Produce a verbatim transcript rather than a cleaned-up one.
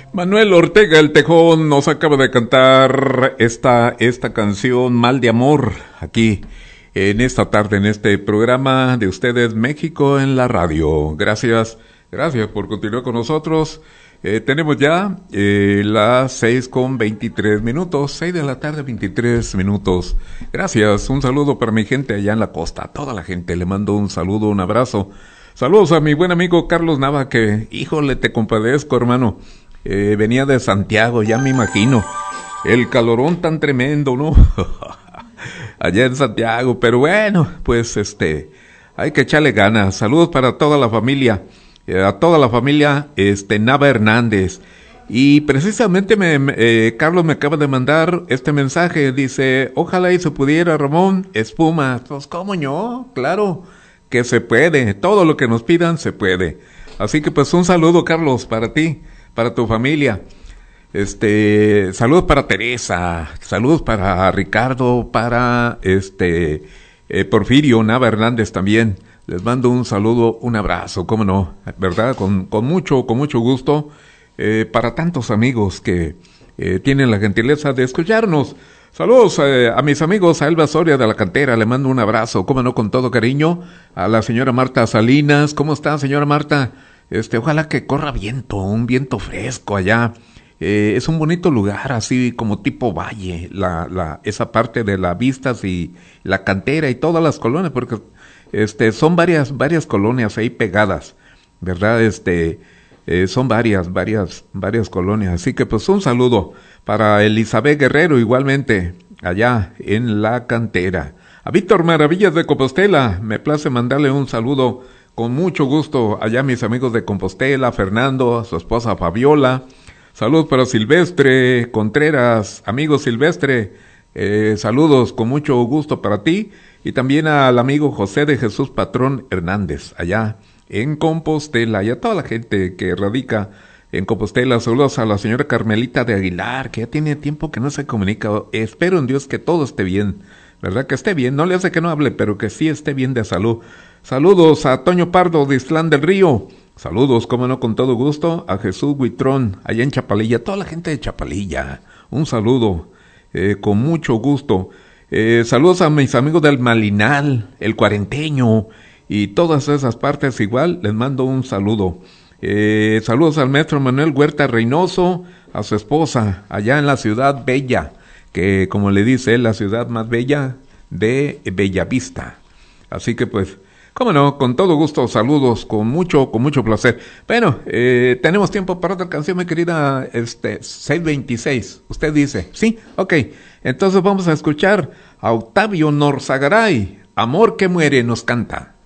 Manuel Ortega el Tejón nos acaba de cantar esta, esta canción Mal de Amor, aquí en esta tarde, en este programa de ustedes, México en la radio. Gracias, gracias por continuar con nosotros. Eh, tenemos ya eh, las seis con veintitrés minutos, seis de la tarde, veintitrés minutos. Gracias, un saludo para mi gente allá en la costa, a toda la gente, le mando un saludo, un abrazo. Saludos a mi buen amigo Carlos Nava, que, híjole, te compadezco, hermano. Eh, venía de Santiago, ya me imagino. El calorón tan tremendo, ¿no? Allá en Santiago, pero bueno, pues este, hay que echarle ganas. Saludos para toda la familia, eh, a toda la familia, este, Nava Hernández. Y precisamente me, eh, Carlos me acaba de mandar este mensaje, dice, ojalá y se pudiera, Ramón, espuma. Pues, ¿cómo no? Claro que se puede, todo lo que nos pidan se puede. Así que pues un saludo, Carlos, para ti, para tu familia. Este, saludos para Teresa, saludos para Ricardo, para este eh, Porfirio Nava Hernández también. Les mando un saludo, un abrazo, cómo no, verdad, con, con mucho, con mucho gusto, eh, para tantos amigos que eh, tienen la gentileza de escucharnos. Saludos eh, a mis amigos, a Elba Soria de la Cantera, le mando un abrazo, cómo no, con todo cariño. A la señora Marta Salinas, ¿cómo está, señora Marta? Este, ojalá que corra viento, un viento fresco allá. Eh, es un bonito lugar, así como tipo valle, la, la, esa parte de las vistas y la Cantera y todas las colonias, porque este, son varias, varias colonias ahí pegadas, ¿verdad? Este, eh, son varias, varias, varias colonias. Así que pues un saludo para Elizabeth Guerrero, igualmente, allá en la Cantera. A Víctor Maravillas de Compostela, me place mandarle un saludo con mucho gusto allá mis amigos de Compostela, Fernando, su esposa Fabiola. Saludos para Silvestre Contreras, amigo Silvestre, eh, saludos con mucho gusto para ti. Y también al amigo José de Jesús Patrón Hernández, allá en Compostela, y a toda la gente que radica en Compostela. Saludos a la señora Carmelita de Aguilar, que ya tiene tiempo que no se comunica. Espero en Dios que todo esté bien, ¿verdad? Que esté bien, no le hace que no hable, pero que sí esté bien de salud. Saludos a Toño Pardo de Islán del Río. Saludos, como no, con todo gusto, a Jesús Huitrón, allá en Chapalilla. Toda la gente de Chapalilla, un saludo, eh, con mucho gusto. Eh, saludos a mis amigos del Malinal, el Cuarenteño, y todas esas partes igual, les mando un saludo. Eh, saludos al maestro Manuel Huerta Reynoso, a su esposa, allá en la ciudad bella, que como le dice él, la ciudad más bella de Bellavista. Así que pues, cómo no, con todo gusto, saludos, con mucho, con mucho placer. Bueno, eh, tenemos tiempo para otra canción, mi querida, este, seis veintiséis, usted dice, ¿sí? Ok, entonces vamos a escuchar a Octavio Norzagaray, Amor que muere, nos canta.